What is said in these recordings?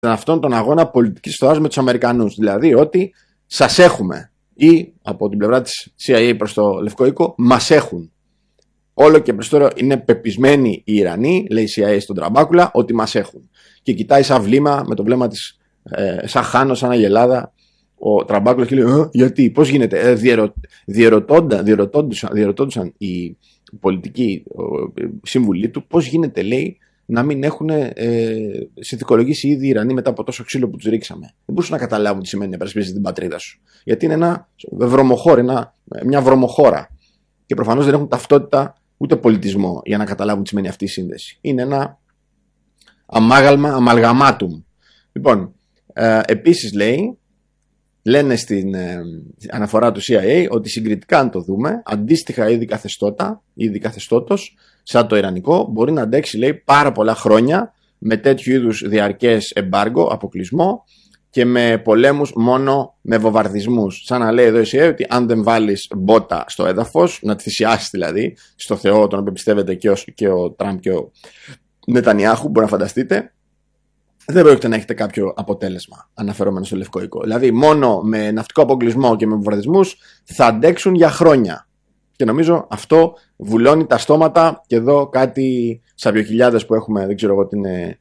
αυτόν τον αγώνα πολιτικής φθοράς με τους Αμερικανούς. Δηλαδή ότι σας έχουμε, ή από την πλευρά της CIA προς το Λευκό Οίκο, μας έχουν. Όλο και περισσότερο είναι πεπισμένοι οι Ιρανοί, λέει η CIA στον Τραμπάκουλα, ότι μας έχουν. Και κοιτάει σαν βλήμα με το βλέμμα της, σαν χάνο, σαν αγελάδα, ο Τραμπάκουλα και λέει: γιατί, πώς γίνεται, διερωτώντουσαν οι πολιτικοί σύμβουλοι του, πώς γίνεται, λέει, να μην έχουν συνθηκολογήσει ήδη οι Ιρανοί μετά από τόσο ξύλο που τους ρίξαμε. Δεν μπορούσαν να καταλάβουν τι σημαίνει να υπερασπίζεις την πατρίδα σου. Γιατί είναι ένα βρωμοχώρο, μια βρωμοχώρα. Και προφανώς δεν έχουν ταυτότητα ούτε πολιτισμό για να καταλάβουν τι σημαίνει αυτή η σύνδεση. Είναι ένα αμαλγαμάτουμ. Λοιπόν, επίσης λένε στην αναφορά του CIA ότι συγκριτικά, αν το δούμε, αντίστοιχα είδη καθεστώτος, σαν το ιρανικό, μπορεί να αντέξει, λέει, πάρα πολλά χρόνια με τέτοιου είδους διαρκές εμπάργκο, αποκλεισμό και με πολέμους μόνο με βομβαρδισμούς. Σαν να λέει εδώ η CIA ότι αν δεν βάλεις μπότα στο έδαφος, να τη θυσιάσεις δηλαδή, στο Θεό, τον οποίο πιστεύετε και ο Τραμπ και ο Νετανιάχου, μπορεί να φανταστείτε, δεν πρόκειται να έχετε κάποιο αποτέλεσμα αναφερόμενο στο Λευκό Οίκο. Δηλαδή, μόνο με ναυτικό αποκλεισμό και με βομβαρδισμούς θα αντέξουν για χρόνια. Και νομίζω αυτό βουλώνει τα στόματα. Και εδώ κάτι σαβιοκυλιάδες που έχουμε, δεν ξέρω εγώ τι είναι,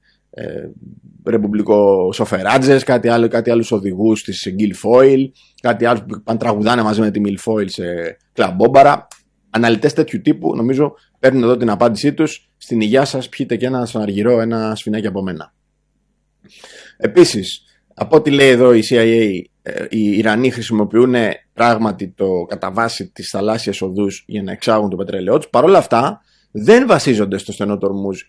ρεπουμπλικό σοφεράτζες, κάτι άλλους οδηγούς της Guilfoyle, κάτι άλλους που πάνε τραγουδάνε μαζί με τη Milfoil σε κλαμπόμπαρα. Αναλυτές τέτοιου τύπου, νομίζω, παίρνουν εδώ την απάντησή τους. Στην υγεία σας, πιείτε και στον αργυρό ένα σφινάκι από μένα. Επίσης, από ό,τι λέει εδώ η CIA, οι Ιρανοί χρησιμοποιούν πράγματι το κατά βάση της θαλάσσιας οδούς για να εξάγουν το πετρέλαιό τους. Παρ' όλα αυτά, δεν βασίζονται στο στενό τορμούς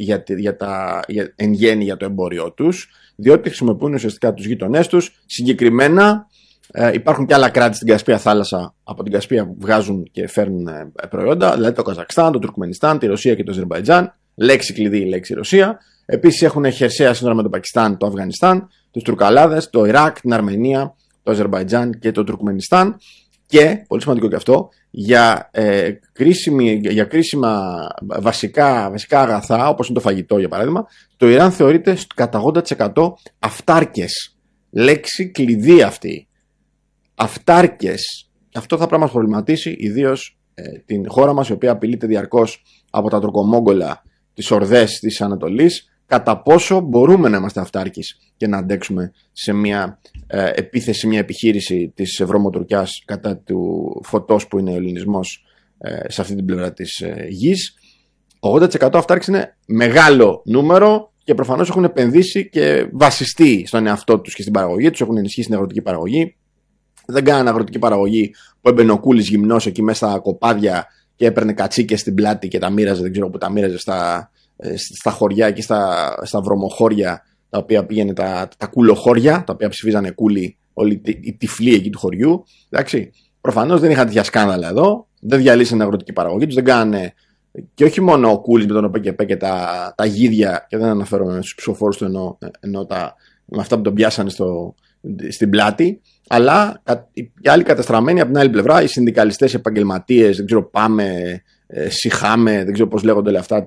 εν γέννη για το εμπόριό τους, διότι χρησιμοποιούν ουσιαστικά τους γείτονές τους. Συγκεκριμένα, υπάρχουν και άλλα κράτη στην Κασπία θάλασσα, από την Κασπία που βγάζουν και φέρνουν προϊόντα, δηλαδή το Καζακστάν, το Τουρκμενιστάν, τη Ρωσία και το Αζερμπαϊτζάν. Λέξη κλειδί, η λέξη Ρωσία. Επίσης έχουν χερσαία σύνορα με το Πακιστάν, το Αφγανιστάν, τους Τουρκαλάδες, το Ιράκ, την Αρμενία, το Αζερμπαϊτζάν και το Τουρκμενιστάν. Και, πολύ σημαντικό και αυτό, για κρίσιμα βασικά αγαθά, όπως είναι το φαγητό για παράδειγμα, το Ιράν θεωρείται κατά 80% αυτάρκες. Λέξη κλειδί αυτή. Αυτάρκες. Αυτό θα πρέπει να μας προβληματίσει, ιδίως την χώρα μας, η οποία απειλείται διαρκώς από τα τουρκομόγγολα, τις ορδές της Ανατολής, κατά πόσο μπορούμε να είμαστε αυτάρκεις και να αντέξουμε σε μια επίθεση, μια επιχείρηση της βρωμοτουρκιάς κατά του φωτός που είναι ο ελληνισμός σε αυτή την πλευρά της γης. 80% αυτάρκης είναι μεγάλο νούμερο και προφανώς έχουν επενδύσει και βασιστεί στον εαυτό τους και στην παραγωγή τους, έχουν ενισχύσει την αγροτική παραγωγή. Δεν κάνανε αγροτική παραγωγή που έμπαινε ο Κούλης γυμνός εκεί μέσα στα κοπάδια και έπαιρνε κατσίκες στην πλάτη και τα μοίραζε, δεν ξέρω που τα μοίραζε, στα χωριά και στα βρωμοχώρια, τα οποία πήγαινε τα κουλοχώρια, τα οποία ψηφίζανε κούλοι όλοι οι τυφλοί εκεί του χωριού. Εντάξει. Προφανώς δεν είχαν τέτοια σκάνδαλα εδώ, δεν διαλύσανε αγροτική παραγωγή τους, δεν κάνανε. Και όχι μόνο ο Κούλης με τον ΟΠΕΚΕΠΕ και τα γίδια, και δεν αναφέρομαι στους ψηφοφόρους του, ενώ με αυτά που τον πιάσανε στην πλάτη, αλλά οι άλλοι καταστραμμένοι από την άλλη πλευρά, οι συνδικαλιστές, οι επαγγελματίες, δεν ξέρω, πάμε, σιχάμε, δεν ξέρω πώς λέγονται όλα αυτά,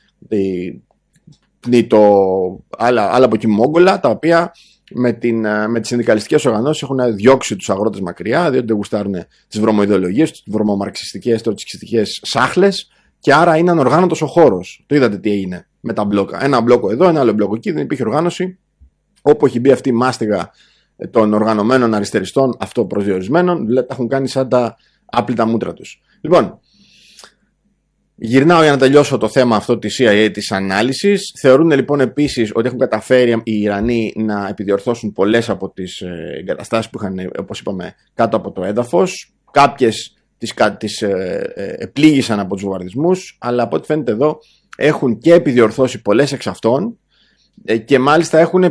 άλλα από εκεί Μόγγολα, τα οποία με τις συνδικαλιστικές οργανώσεις έχουν διώξει τους αγρότες μακριά, διότι δεν γουστάρουν τις βρωμοειδεολογίες, τις βρωμομαρξιστικές, τροτσικιστικές σάχλες, και άρα είναι ανοργάνωτος ο χώρος. Το είδατε τι έγινε με τα μπλόκα. Ένα μπλόκο εδώ, ένα άλλο μπλόκο εκεί, δεν υπήρχε οργάνωση. Όπου έχει μπει αυτή η μάστιγα των οργανωμένων αριστεριστών, αυτοπροσδιορισμένων, τα έχουν κάνει σαν τα άπλυτα μούτρα τους. Λοιπόν, γυρνάω για να τελειώσω το θέμα αυτό της CIA, της ανάλυσης. Θεωρούν λοιπόν επίσης ότι έχουν καταφέρει οι Ιρανοί να επιδιορθώσουν πολλές από τις εγκαταστάσεις που είχαν, όπως είπαμε, κάτω από το έδαφος. Κάποιες τις πλήγησαν από τους βομβαρδισμούς, αλλά από ό,τι φαίνεται εδώ έχουν και επιδιορθώσει πολλές εξ αυτών, και μάλιστα έχουν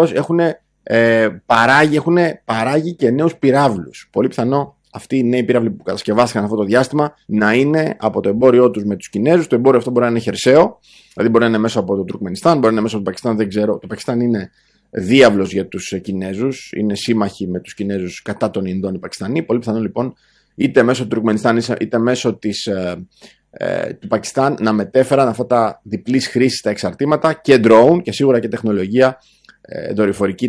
παράγει και νέους πυράβλους. Πολύ πιθανό αυτοί οι νέοι πύραυλοι που κατασκευάστηκαν αυτό το διάστημα να είναι από το εμπόριό τους με τους Κινέζους. Το εμπόριο αυτό μπορεί να είναι χερσαίο, δηλαδή μπορεί να είναι μέσω από το Τουρκμενιστάν, μπορεί να είναι μέσω από το Πακιστάν, δεν ξέρω. Το Πακιστάν είναι διάβλος για τους Κινέζους, είναι σύμμαχοι με τους Κινέζους κατά των Ινδών οι Πακιστανοί. Πολύ πιθανό λοιπόν είτε μέσω του Τουρκμενιστάν είτε μέσω του Πακιστάν να μετέφεραν αυτά τα διπλής χρήσης τα εξαρτήματα και drone και σίγουρα και τεχνολογία δορυφορική